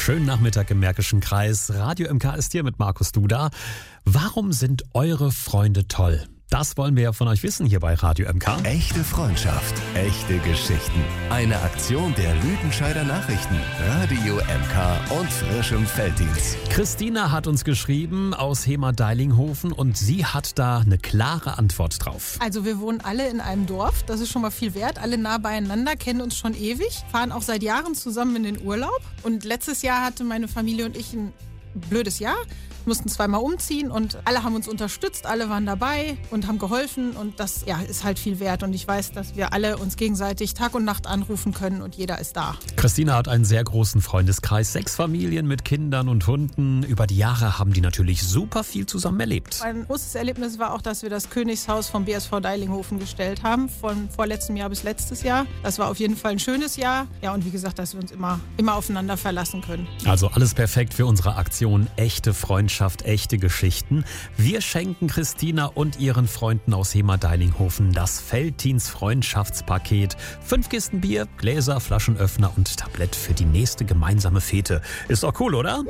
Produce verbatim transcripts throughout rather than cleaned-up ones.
Schönen Nachmittag im Märkischen Kreis. Radio M K ist hier mit Markus Duda. Warum sind eure Freunde toll? Das wollen wir ja von euch wissen hier bei Radio M K. Echte Freundschaft, echte Geschichten. Eine Aktion der Lüdenscheider Nachrichten, Radio M K und frischem Felddienst. Christina hat uns geschrieben aus Hema-Deilinghofen und sie hat da eine klare Antwort drauf. Also wir wohnen alle in einem Dorf, das ist schon mal viel wert. Alle nah beieinander, kennen uns schon ewig, fahren auch seit Jahren zusammen in den Urlaub. Und letztes Jahr hatte meine Familie und ich ein blödes Jahr. Wir mussten zweimal umziehen und alle haben uns unterstützt, alle waren dabei und haben geholfen und das ja, ist halt viel wert und ich weiß, dass wir alle uns gegenseitig Tag und Nacht anrufen können und jeder ist da. Christina hat einen sehr großen Freundeskreis, sechs Familien mit Kindern und Hunden. Über die Jahre haben die natürlich super viel zusammen erlebt. Ein großes Erlebnis war auch, dass wir das Königshaus vom B S V Deilinghofen gestellt haben, von vorletztem Jahr bis letztes Jahr. Das war auf jeden Fall ein schönes Jahr. Ja, und wie gesagt, dass wir uns immer, immer aufeinander verlassen können. Also alles perfekt für unsere Aktion Echte Freundschaft. Echte Geschichten. Wir schenken Christina und ihren Freunden aus Hema-Deilinghofen das Felddienst-Freundschaftspaket. Fünf Kisten Bier, Gläser, Flaschenöffner und Tablett für die nächste gemeinsame Fete. Ist doch cool, oder?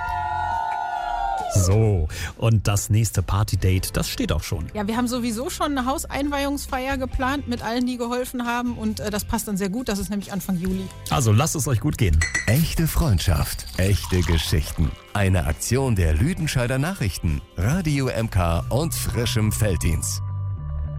So, und das nächste Partydate, das steht auch schon. Ja, wir haben sowieso schon eine Hauseinweihungsfeier geplant mit allen, die geholfen haben und äh, das passt dann sehr gut, das ist nämlich Anfang Juli. Also lasst es euch gut gehen. Echte Freundschaft, echte Geschichten. Eine Aktion der Lüdenscheider Nachrichten, Radio M K und frischem Felddienst.